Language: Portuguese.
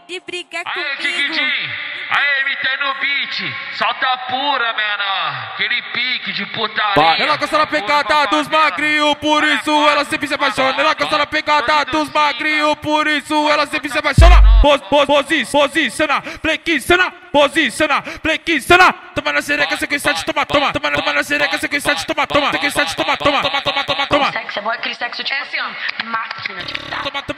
de brigar Aê, comigo. Tiquitim! Aê, MT no beat! Solta pura, menor! Aquele pique de putaria! Ela gosta da pegada dos magrinhos, por isso ela sempre se apaixona. Ela gosta da pegada dos magrinhos, por isso ela sempre se apaixona. Posiciona, flexiona, posiciona, flexiona. Toma na sereca, sequência de toma, toma.